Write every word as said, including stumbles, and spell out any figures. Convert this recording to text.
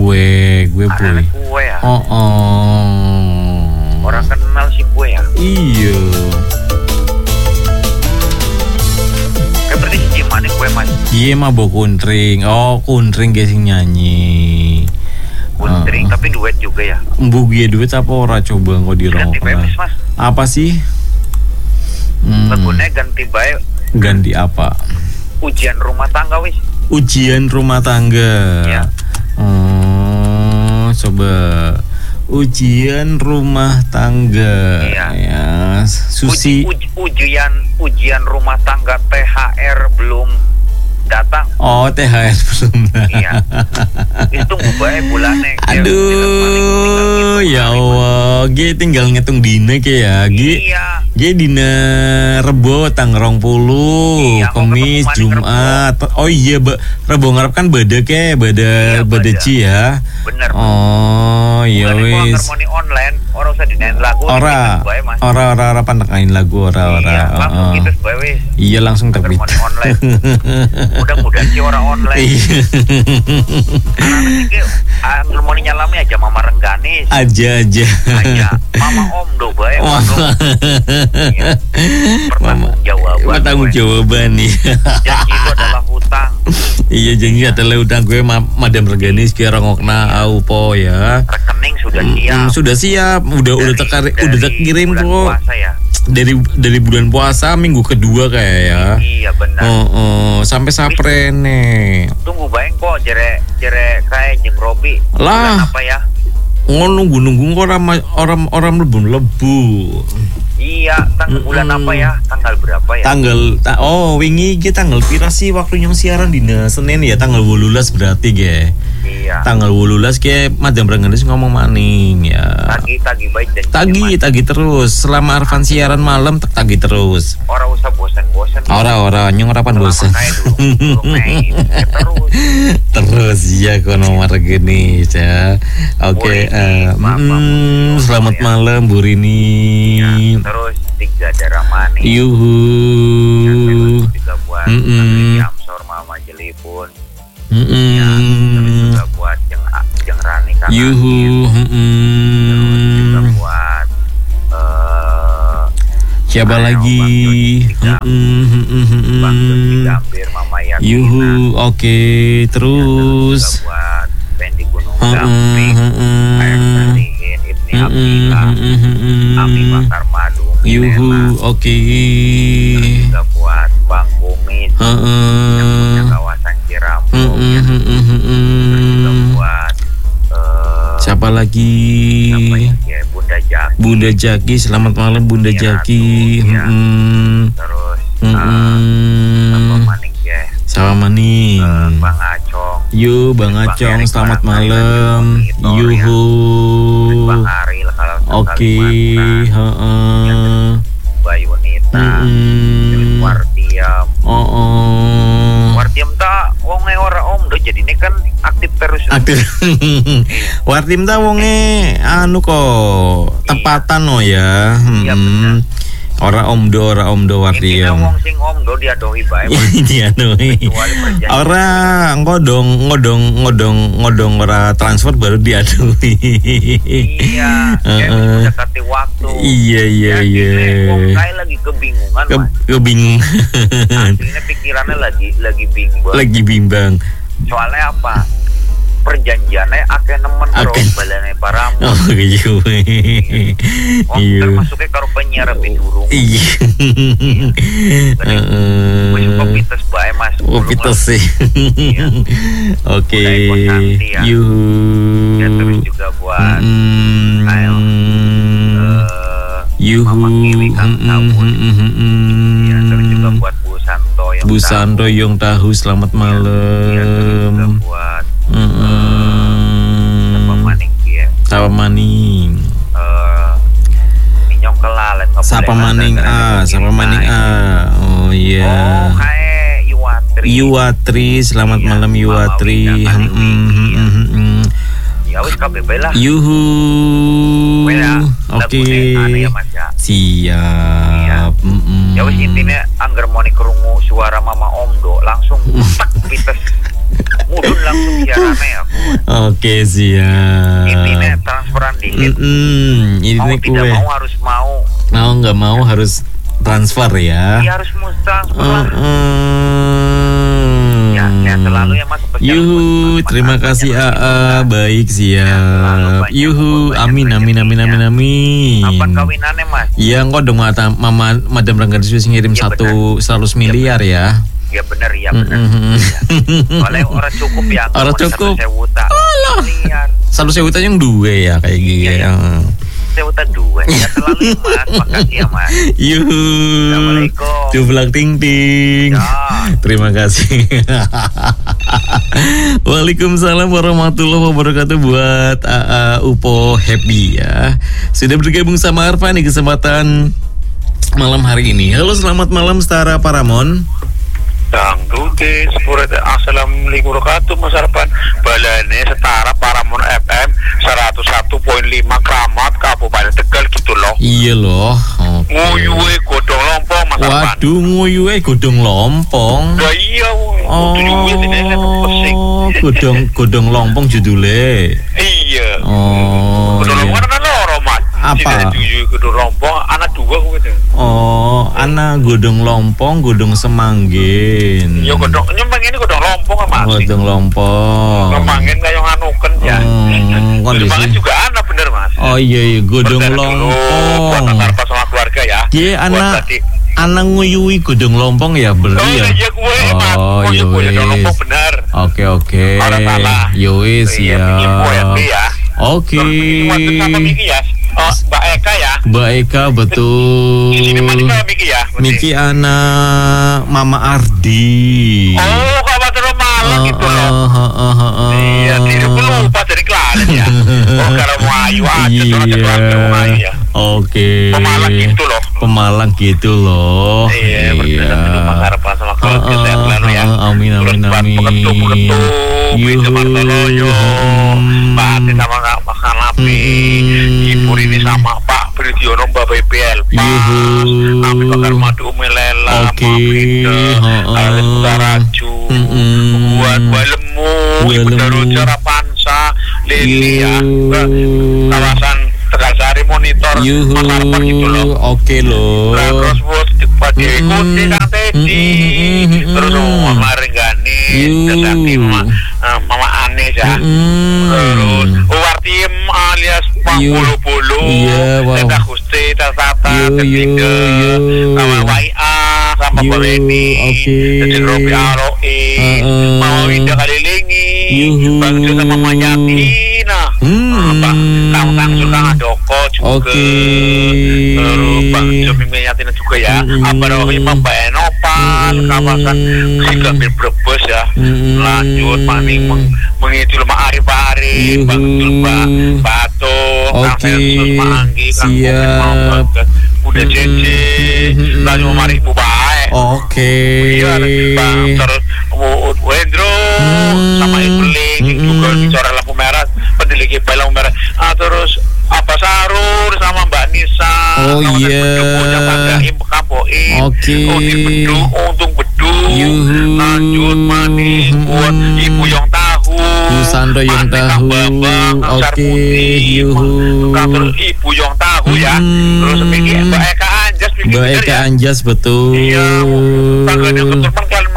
Gue, gue boy. Arek gue ya. Oh, oh. Orang kenal si gue ya. Iya. Kayak berarti si Cimane gue mas. Iya mah bo kuntring. Oh, kuntring guys yang nyanyi. Kuntring, Uh, tapi duet juga ya. Mbok gie duit apa ora coba engko Ganti dirongokna. Pemis mas. Apa sih? Hmm, Lagunya ganti bae. ganti apa? Ujian rumah tangga wis. Ujian rumah tangga. Ya. Oh, coba ujian rumah tangga. Iya. Ya, Susi. Uji, uji, ujian ujian rumah tangga T H R belum datang. Oh, T H R belum. Iya. Itu bae bulannya. Aduh, ya Allah, gue tinggal ngitung dina ke ya, gue. Iya. Gue dina Rebo tanggal rong puluh, Iya, Kamis, Jumat. Oh iya, be, Rebo ngarep kan beda ke, beda Iya, beda beda. ci ya. Bener. Oh, iya Bulannya wis. kalau harmoni online, orang usah dinain lagu. Ora, bae mas. ora, ora, ora pantekain lagu, ora, ora. Iya, langsung Oh, gitu bae wis. iya langsung terbit. Harmoni online. Mudah-mudahan sih orang online. Iya. Karena nanti harmoninya lama aja Mama Rengganis. Aja aja. Aja Mama Om do bae. Wah. Iya. Pertanggung jawaban. Pertanggung jawaban nih. Janji itu adalah hutang. Iya janji adalah utang gue ma Madam Reganis kira ngokna au po ya. Rekening sudah siap. Hmm, sudah siap, udah udah tekar udah terkirim bulan kok. puasa ya. Dari dari bulan puasa minggu kedua kayak ya. Iya benar. Oh, oh, sampai saprene. Tunggu baeng kok jere jere kayak jeung Robi. Lah. Bulan apa ya? Ngono nunggu-nunggu kok orang orang orang lebu-lebu. Iya, tanggal Mm-mm. bulan apa ya? Tanggal berapa ya? Tanggal ta, oh wingi ge tanggal pira sih waktu nyong siaran dina Senin ya tanggal wolulas berarti ge. Iya. Tanggal wolulas ge Madam Reganis ngomong maning ya. Tagi tagi baik dan Tagi, tagi terus. Selama Arfan siaran malam tak tagi terus. Orang usah bosan-bosan. Ora-ora nyong rapan bosan. Kayak dulu, dulu main ya terus. Terus ya kono gini ya. Oke, Bu Rini, eh, Bapak mm, Bu selamat ya. malam Bu Rini. Ya, terus Tiga Daramani. Yuhu. Terus juga buat Mm-mm. Jamsor Mama Jelipun. Mm-mm. Ya, terus juga buat Jeng Jeng Rani Kang Yuhu. Akil. Terus juga Mm-mm. buat eh Siapa Ayo, lagi? Bang Jod Mm-mm. Bang Jod Gambir Mama Yakina. Yuhu. Oke, Ya, terus. juga buat Pendi Gunung Mm-mm. Gamping. Mm-mm. Ayah Salihin Ibni Abdillah. Mm-mm. Ami Bakar Madu. Yuhu, Milena. oke. Terus juga buat Bang Kumis yang punya Heeh. kawasan Cirambung. Heeh, Ya. heeh, Terus juga heeh. buat eh, Siapa lagi? siapa ya? Ya, Bunda Jaki. Bunda Jaki, selamat malam Bunda Iya, Jaki. Ratu, ya. Heeh. Terus eh, apa Heeh. maning ya? Sama maning. Eh, Bang Acong. Yo, Bang Bang Acong, Erik selamat Barangkali malam. lagi monitor, Yuhu. Terus Bang Aril kalau Oke, heeh. Mbak Yunita. Terus Heeh. Wartiam. Oh, oh. Wartiam tak wonge ora om do jadi ini kan aktif terus. Aktif. Wartim ta wonge anu kok tepatan no ya. Iya, Hmm. Ora omdo, ora omdo Intinya Wartim. wong sing om do diadohi bae. Iya no. Kecuali perjanjian. Ora ngodong ngodong ngodong ngodong ora transfer baru diadui. Iya, kayak Heeh. mendekati waktu. Iya iya Ya, iya. gini, wong kayak lagi kebingungan, Ke, Mas. kebingungan. Aslinya pikirannya lagi lagi bingung. Lagi bimbang. Soalnya apa? Perjanjiannya akeh nemen bro, Akeh. balane paramu. Oh gitu. Oh, Iya. termasuknya karo penyiar lebih durung. Iya. Heeh. Gue suka pites bae Mas. Oh, Belum pites lah. sih. Iya. Oke. Udah ikut nanti ya. Yuhu. Ya, terus juga buat Mm-mm. Ayo. eh, Yuhu. Mama Kiwi Kang Sabun. Mm-mm. Ya, terus juga buat Bu Santo yang Bu tahu. Santo Yong Tahu, selamat Ya, terus juga malam. buat Mm-mm. apa maning dia. Sapa maning. Eh, Minyong kelalen nggak Sapa boleh maning nggak ada A, sapa kiriman. maning A. Oh iya. Oh, kayak Yuwatri. Yuwatri, selamat Iya, malam Yuwatri. Mama Wina kali Hmm, ini, hmm, iya. hmm, hmm. Ya wis K B B lah. Yuhu. Weh, ya, Oke. lagune anu ya, Mas, ya. Siap. Mm-mm. Ya wis intinya angger mau krungu suara Mama Omdo langsung tak pites. Mudun langsung siarannya aku. Oke, siap. Intinya transferan dikit. Mm-mm, ini Mau kue. tidak mau harus mau. Mau nggak mau harus transfer ya. Iya harus mau transfer. Mm-mm. Ya, ya selalu ya Mas. Yuhu, terima kasih A A. Baik, siap. Yuhu, amin amin amin amin amin. Kapan kawinannya Mas? Iya, kok dong mata mama Madam Ranggadis ngirim Ya, satu seratus miliar ya. Ya benar ya benar. Mm-mm. Soalnya orang cukup ya. Orang cukup. Miliar. Satu sewutan yang dua ya kayak gitu. Iya, iya. Sewutan dua. Ya selalu ya Mas. Makasih ya Mas. Yuhu. Assalamualaikum. Cublak ting ting. Ya. Terima kasih. Waalaikumsalam warahmatullahi wabarakatuh buat A A Upo Happy ya. Sudah bergabung sama Arfan di kesempatan malam hari ini. Halo, selamat malam Setara Paramon. Dangdute Sepurete Assalamualaikum warahmatullahi Mas Arfan. Balane Setara Paramon F M seratus satu koma lima Kramat Kabupaten Tegal gitu loh. Iya loh. Okay. Nguyuwe godong lompong Mas Arfan. Waduh, nguyuwe godong lompong. Lah iya. Oh, godong godong lompong judulnya. Iya. Oh. Godong Iya. lompong kan loro Mas. Apa? Tidak godong lompong anak dua gitu. Oh, anak godong lompong, godong semanggen. Iya godong nyempeng ini godong lompong kan Mas. Godong lompong. Kemangin kayak nganuken ya. Hmm, kondisi. Kemangin juga anak bener Mas. Oh iya, iya. godong Berdarah dulu, buat lompong. antar sama keluarga ya. Iya, Buat anak tadi. anak nguyui godong lompong ya berarti Oh ya. iya gue Mas. Oh, Oh iya gue yowis. godong lompong benar. Oke oke. Orang salah. Yowis Iya, ya. info ya, Pi, ya. Oke. Terus ini waktu sama Miki ya. Oh, Mbak Eka ya. Mbak Eka betul. Di sini mana kalau Miki ya? berarti? Miki anak Mama Ardi. Oh, kawasan Malang Oh, gitu loh. oh, oh, oh, oh. Iya, diriku lupa dari Klaten ya. Oh, kalau mau ayu aja tuh ada keluarga mau ayu ya. Oke. Pemalang gitu loh. Pemalang gitu loh. Iya, berarti dulu mengharapkan sama keluarga Oh, saya oh, selalu ya. oh, amin, amin, Terus buat amin. pengetuk-pengetuk, Bisa Yuhu. Martoloyo, Hmm. Pak Ati sama Kak Mas Kanapi, Hmm. Ibu Rini sama Pak Bridiono, Mbak B P L, Pak Yuhu. Abi Bakar Madu Umelela, Oke. Mbak Pinda, Oh, oh. Alis Utaraju, Mm-mm. buat Balemu, Ibu Balemu. Daruja Rapansa, Lili ya, Yuhu. kawasan Tegalsari Monitor, Yuhu. Mas Arfan gitu loh. Oke loh. Nah, terus buat pada Mm-mm. ikuti Kang Teddy, Mm-mm. terus Mama Renggani, Yuh. terus nanti Mama, eh, Mama Anis ya, Mm-mm. terus Wartim alias Pak Yuh. Bulu Bulu, Iya, wow. Teta Gusti, Teta Tata, Yuh, Tetiga, yuh, yuh. sama W I A, sama Yuh, Pak Beni, oke. jadi Robi Aroi, Uh-uh. Mama Winda Kalilingi, Yuh. Bang Jo sama Mama Yati, nah, Hmm. Pak Kang Kang Sultan Adoko juga. Oke. Terus Bang Jo Mimiyatina juga ya. Mm-mm. Apa namanya Mbak Enopan, Mm-mm. kawasan Sigapir Brebes ya. Mm-mm. Lanjut paning meng, mengidul Mak Arif Arif, Yuhu. Bang Jul Mbak Batu, Kang Oke. Versus Mak Anggi, Kang Siap. Kopi Muhammad, Udah Mm-mm. Jeje, Mm-mm. lanjut Mari Bu Bae. Oke. Iya, Bang terus Bu- Bu Hendro Hmm. sama Ibeling Mm-mm. juga dicoret lampu merah, pendidik lampu merah. Ah, terus apa Sarur sama Mbak Nisa. Oh, kawasan iya. Beduk, punya Panggaim, Kampoim. Oke. Untung Beduk, untung Beduk. Yuhu. Lanjut maning buat Mm-mm. Ibu Yong Tahu. Bu Sando Yong Maning Kang Tahu. Bambang, Kang Oke, Sarmuti. yuhu. Kang terus Ibu Yong Tahu ya. Hmm. Terus Miki Mbak Eka Anjas bikin Mbak bener Eka ya. Anjas betul. Iya, tanggalnya keturman kalian